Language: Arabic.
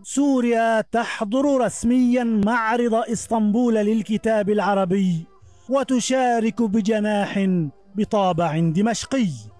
سوريا تحضر رسميا معرض إسطنبول للكتاب العربي، وتشارك بجناح بطابع دمشقي.